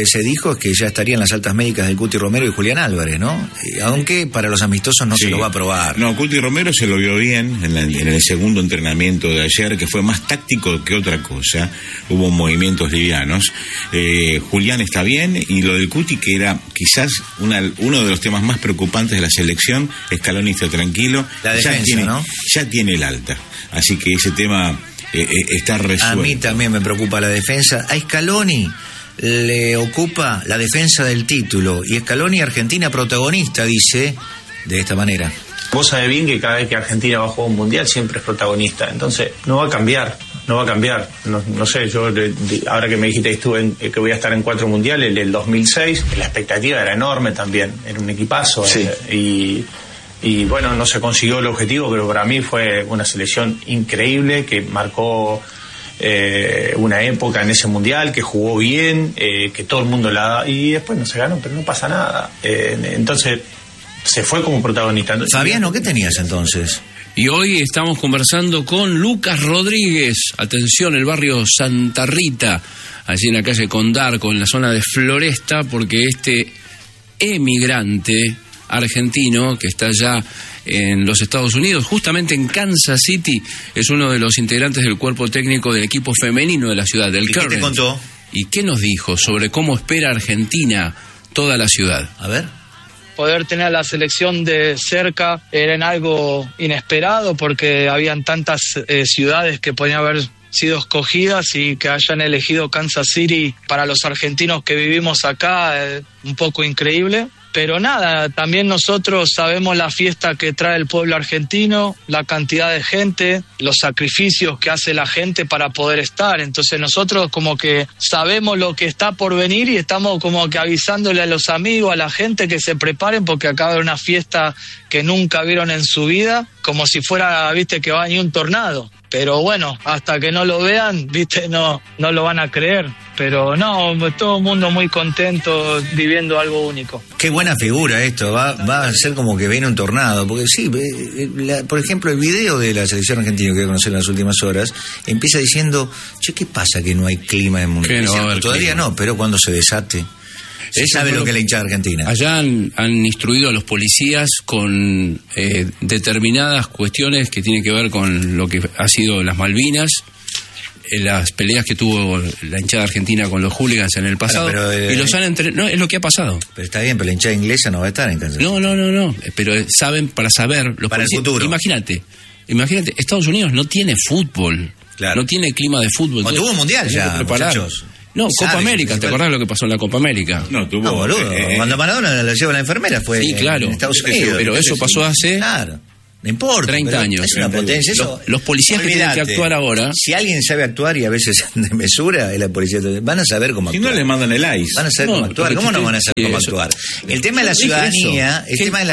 se dijo es que ya estarían las altas médicas del Cuti Romero y Julián Álvarez, ¿no? Aunque para los amistosos no se lo va a probar. No, Cuti Romero se lo vio bien en el segundo entrenamiento de ayer, que fue más táctico que otra cosa. Hubo movimientos livianos. Julián está bien, y lo del Cuti, que era quizás uno de los temas más preocupantes de la selección. Scaloni está tranquilo. La defensa, ¿no? Ya tiene el alta. Así que ese tema está resuelto. A mí también me preocupa la defensa. A Scaloni le ocupa la defensa del título, y Scaloni, Argentina protagonista, dice de esta manera. Vos sabés bien que cada vez que Argentina va a jugar un mundial siempre es protagonista, entonces no va a cambiar. No sé, yo ahora que me dijiste que voy a estar en 4 mundiales, el 2006, la expectativa era enorme también, era un equipazo. Sí. Y bueno, no se consiguió el objetivo, pero para mí fue una selección increíble que marcó una época en ese mundial, que jugó bien, que todo el mundo y después no se ganó, pero no pasa nada. Entonces se fue como protagonista. Fabiano, ¿qué tenías entonces? Y hoy estamos conversando con Lucas Rodríguez. Atención, el barrio Santa Rita, allí en la calle Condarco, en la zona de Floresta, porque este emigrante argentino que está ya en los Estados Unidos, justamente en Kansas City, es uno de los integrantes del cuerpo técnico del equipo femenino de la ciudad, del Current. ¿Qué te contó? ¿Y qué nos dijo sobre cómo espera Argentina toda la ciudad? A ver. Poder tener a la selección de cerca era en algo inesperado, porque habían tantas ciudades que podían haber sido escogidas, y que hayan elegido Kansas City para los argentinos que vivimos acá, un poco increíble. Pero nada, también nosotros sabemos la fiesta que trae el pueblo argentino, la cantidad de gente, los sacrificios que hace la gente para poder estar. Entonces nosotros como que sabemos lo que está por venir, y estamos como que avisándole a los amigos, a la gente, que se preparen, porque acaba de haber una fiesta que nunca vieron en su vida, como si fuera, viste, que va a venir un tornado. Pero bueno, hasta que no lo vean, viste, no lo van a creer. Pero no, todo el mundo muy contento, viviendo algo único. Qué buena figura esto, va a ser como que viene un tornado, porque sí, por ejemplo, el video de la selección argentina que voy a conocer en las últimas horas, empieza diciendo, che, ¿qué pasa que no hay clima en el mundial? Todavía clima. No, pero cuando se desate, se sabe lo que es la hinchada argentina. Allá han instruido a los policías con determinadas cuestiones que tienen que ver con lo que ha sido las Malvinas, las peleas que tuvo la hinchada argentina con los hooligans en el pasado, y los han entrenado. No, es lo que ha pasado. Pero está bien, pero la hinchada inglesa no va a estar en Kansas. No, pero saben, para saber los para policías, el futuro. Imagínate, Estados Unidos no tiene fútbol, claro. No tiene clima de fútbol. No tuvo un mundial ya, muchachos. No, Copa América, ¿te acordás lo que pasó en la Copa América? No, boludo. Cuando Maradona la lleva la enfermera fue sí, claro, en Estados Unidos. Pero eso pasó hace... Claro. No importa. 30 años. Es una potencia. Los policías que tienen que actuar ahora... Si alguien sabe actuar, y a veces de mesura, es la policía. Van a saber cómo actuar. Si no le mandan el ICE. Van a saber cómo actuar. ¿Cómo no van a saber cómo actuar? El tema de la ciudadanía,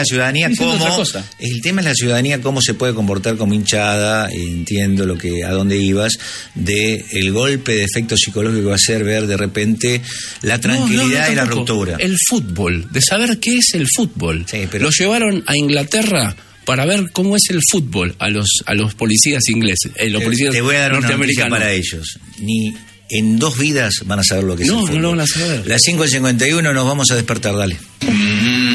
cómo se puede comportar como hinchada, entiendo a dónde ibas, de el golpe de efecto psicológico que va a ser ver de repente la tranquilidad y la ruptura. El fútbol, de saber qué es el fútbol. Sí, pero... Lo llevaron a Inglaterra para ver cómo es el fútbol a los policías ingleses, los policías norteamericanos. Te voy a dar una noticia para ellos. Ni en 2 vidas van a saber lo que es el fútbol. No lo van a saber. Las 5:51 nos vamos a despertar, dale.